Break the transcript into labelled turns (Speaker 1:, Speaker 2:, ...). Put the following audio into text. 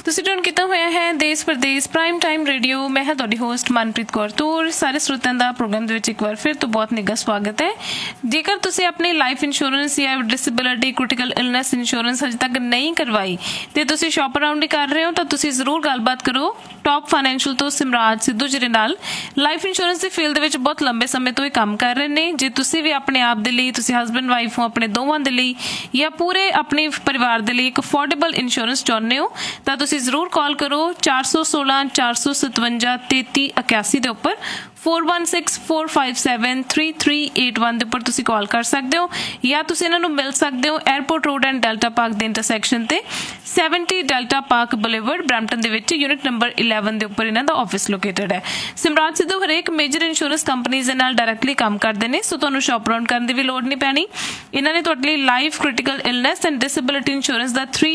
Speaker 1: ਤੁਸੀਂ ਟਿਊਨ ਕੀਤਾ ਹੋਇਆ ਹੈ ਦੇਸ਼ ਪ੍ਰਦੇਸ਼ ਪ੍ਰਾਈਮ ਟਾਈਮ ਰੇਡੀਓ। ਮੈਂ ਹਾਂ ਤੁਹਾਡੀ ਹੋਸਟ ਮਨਪ੍ਰੀਤ ਕੌਰ ਤੂਰ। ਸਾਰੇ ਸਰੋਤਿਆਂ ਦਾ ਪ੍ਰੋਗਰਾਮ ਦੇ ਵਿੱਚ ਇੱਕ ਵਾਰ ਫਿਰ ਤੋਂ ਬਹੁਤ ਨਿੱਘਾ ਸਵਾਗਤ ਹੈ। ਜੇਕਰ ਤੁਸੀਂ ਆਪਣੀ ਲਾਈਫ ਇੰਸ਼ੋਰੈਂਸ ਜਾਂ ਡਿਸੇਬਿਲਿਟੀ ਕ੍ਰਿਟੀਕਲ ਇਲਨੈਸ ਇੰਸ਼ੋਰੈਂਸ ਹਜੇ ਤੱਕ ਨਹੀਂ ਕਰਵਾਈ ਤੇ ਤੁਸੀਂ ਸ਼ੌਪ ਅਰਾਊਂਡ ਹੀ ਕਰ ਰਹੇ ਹੋ ਤਾਂ ਤੁਸੀਂ ਜ਼ਰੂਰ ਗੱਲਬਾਤ ਕਰੋ ਟੌਪ ਫਾਈਨੈਂਸ਼ੀਅਲ ਤੋਂ ਸਿਮਰਾਜ ਸਿੱਧੂ ਜੀ ਦੇ ਨਾਲ। ਲਾਈਫ ਇੰਸ਼ੋਰੈਂਸ ਦੀ ਫੀਲਡ ਦੇ ਵਿੱਚ ਬਹੁਤ ਲੰਬੇ ਸਮੇਂ ਤੋਂ ਇਹ ਕੰਮ ਕਰ ਰਹੇ ਨੇ। ਜੇ ਤੁਸੀਂ ਵੀ ਆਪਣੇ ਆਪ ਦੇ ਲਈ, ਤੁਸੀਂ ਹਸਬੈਂਡ ਵਾਈਫ ਹੋ, ਆਪਣੇ ਦੋਵਾਂ ਦੇ ਲਈ ਜਾਂ ਪੂਰੇ ਆਪਣੇ ਪਰਿਵਾਰ ਦੇ ਲਈ ਇੱਕ ਅਫੋਰਡੇਬਲ ਇੰਸ਼ੋਰੈਂਸ ਚਾਹੁੰਦੇ ਹੋ ਤਾਂ ਤੁਸੀਂ ਜ਼ਰੂਰ ਕਾਲ ਕਰੋ 416 457 3381 ਦੇ ਉੱਪਰ 4164573381 ਦੇ ਉੱਪਰ ਤੁਸੀਂ ਕਾਲ ਕਰ ਸਕਦੇ ਹੋ ਜਾਂ ਤੁਸੀਂ ਇਹਨਾਂ ਨੂੰ ਮਿਲ ਸਕਦੇ ਹੋ airport road and delta park ਦੇ ਇੰਟਰਸੈਕਸ਼ਨ ਤੇ 70 ਡੈਲਟਾ ਪਾਰਕ ਬੁਲੇਵਰਡ ਬਰੈਂਪਟਨ ਦੇ ਵਿੱਚ ਯੂਨਿਟ ਨੰਬਰ 11 ਦੇ ਉੱਪਰ ਇਹਨਾਂ ਦਾ ਆਫਿਸ ਲੋਕੇਟਡ ਹੈ। ਸਿਮਰਾਜ ਸਿੱਧੂ ਹਰੇਕ ਮੇਜਰ ਇੰਸ਼ੋਰੈਂਸ ਕੰਪਨੀਜ਼ ਦੇ ਨਾਲ ਡਾਇਰੈਕਟਲੀ ਕੰਮ ਕਰਦੇ ਨੇ, ਸੋ ਤੁਹਾਨੂੰ ਸ਼ੌਪ ਅਰਾਊਂਡ ਕਰਨ ਦੀ ਵੀ ਲੋੜ ਨਹੀਂ ਪੈਣੀ। ਇਹਨਾਂ ਨੇ ਤੁਹਾਡੇ ਲਈ life critical illness and disability insurance the 3